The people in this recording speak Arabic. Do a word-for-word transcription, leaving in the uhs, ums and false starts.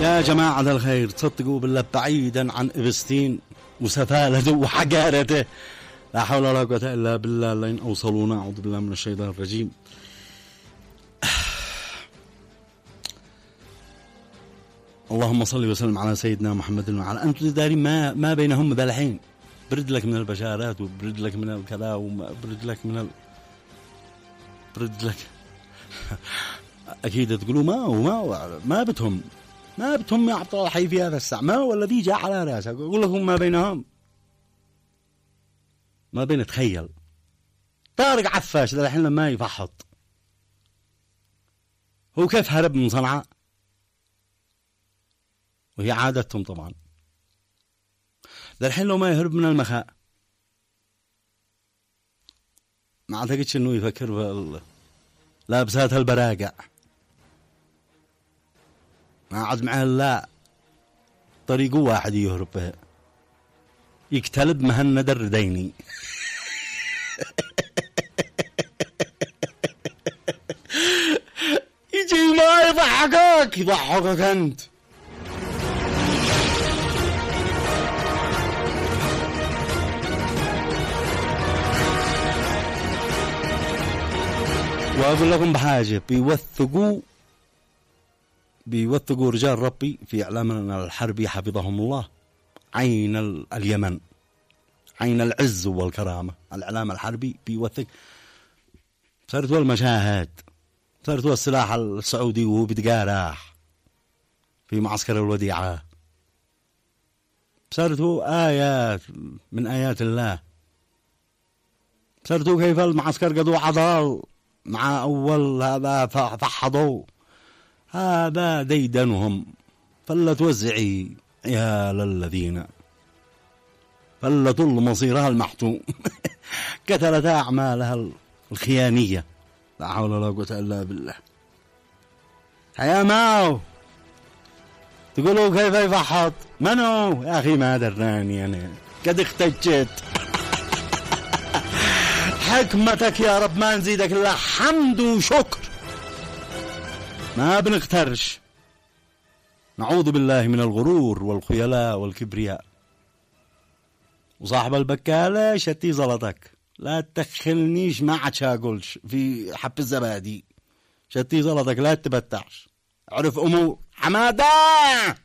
يا جماعة الخير، تصدقوا بالله بعيدا عن إبستين وسفالته وحقارته، لا حول ولا قوة إلا بالله، لين أوصلونا. أعوذ بالله من الشيطان الرجيم. اللهم صل وسلم على سيدنا محمد وعلى. أنتم دارين ما ما بينهم ذا الحين، برد لك من البشارات وبرد لك من الكذا وبرد لك من ال... برد لك أكيد تقولوا ما وما ما بتهم ما بتهم يا عبد الله حي في هذا الساعة، ما هو الذي جاء على رأسك. أقول لكم ما بينهم ما بين. تخيل طارق عفاش ذا الحين لما يفحط، هو كيف هرب من صنعاء، وهي عادتهم طبعا. ذا الحين لو ما يهرب من المخاء ما أعتقدش إنه يفكر في لابسات البراقع، ما عاد معه لا طريقه واحد يهرب به، يكتلب مهند الرديني. يجي ما يضحكك يضحكك أنت. وأقول لكم بحاجة، بيوثقوا بيوثقوا رجال ربي في إعلامنا الحربي حفظهم الله عين اليمن، عين العز والكرامة. الإعلام الحربي بيوثق. صارتوا المشاهد، صارتوا السلاح السعودي وهو بتقارح في معسكر الوديعة، صارتوا آيات من آيات الله. صارتوا كيف المعسكر قدوا عضال مع أول هذا فحضوا، هذا ديدنهم. فلا توزعي يا للذين فلتوا مصيرها المحتوم. كتلت أعمالها الخيانية، لا حول ولا قوة إلا بالله. يا ماو تقولوا كيف يفحط منو يا أخي؟ ما دراني أنا قد اختجت. حكمتك يا رب ما نزيدك إلا حمد وشكر. ما بنخترش، نعوذ بالله من الغرور والخيلاء والكبرياء. وصاحب البكالة شتي زلطك، لا تدخلنيش ما عاد شاقولش في حب الزبادي. شتي زلطك لا تبتعش، عرف أمور. حمادة